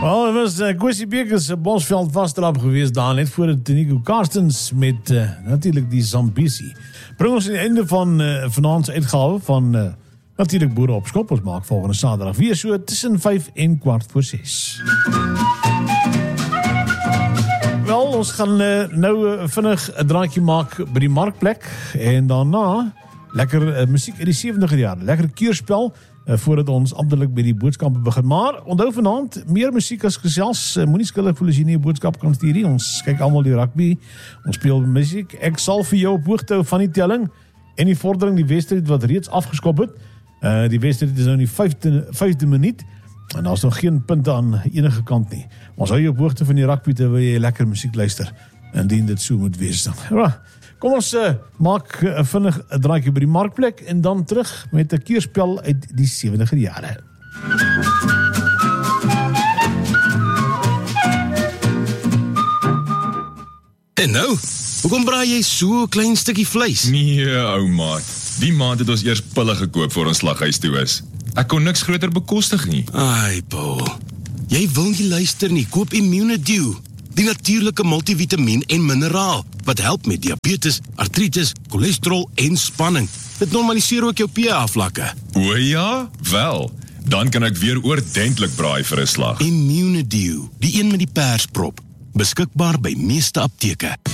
Wel, het was Kwessie Bekers Bosveld was erop geweest daar, net voor het Nico Karstens met natuurlijk die Zambisi. Bring ons aan het einde van vanavond uitgave van natuurlijk Boere op Schop. Ons maak volgende zaterdag weer so tussen 5 en 6:15. Wel, ons gaan nou vinnig 'n draadjie maak by die markplek en daarna lekker musiek uit die 70er jare, lekker keurspel voordat ons amptelik by die boodskappe begin. Maar onthou vanaand meer musiek as gesels. Moenie skuldig voel as jy nie 'n boodskap kan stuur nie. Ons kyk almal die rugby. Ons speel musiek. Ek sal vir jou op hoogte hou van die telling en die vordering die wedstryd wat reeds afgeskop het. Die wedstryd is nou in die 5de minuut. En daar is nog geen punte aan enige kant nie. Ons hou jy op hoogte van die rugby terwyl jy lekker musiek luister. Indien dit so moet wees dan. Ja, kom ons maak vinnig 'n draadjie by die markplek en dan terug met 'n keurspel uit die 70er jare. En nou, hoekom braai jy so 'n klein stukkie vleis? Nee, ou maat. Die maand het ons eers pille gekoop voor ons slaghuis toe is. Ek kon niks groter bekostig nie. Ai, Paul. Jy wil nie luister nie. Koop Immunedew. Die natuurlike multivitamiin en mineraal wat help met diabetes, artritis, cholesterol en spanning. Dit normaliseer ook jou pH-vlakke. O ja? Wel, dan kan ek weer oordentlik braai vir 'n slag. Immunedew, die een met die persprop. Beskikbaar by meeste apteke.